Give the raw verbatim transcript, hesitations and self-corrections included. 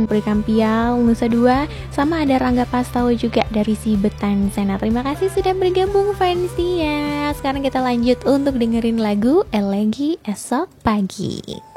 Puri Kampiau, Nusa Dua, sama ada Rangga Pastau juga dari Sibetan sana. Terima kasih sudah bergabung fansia. Sekarang kita lanjut untuk dengerin lagu Elegi Esok Pagi.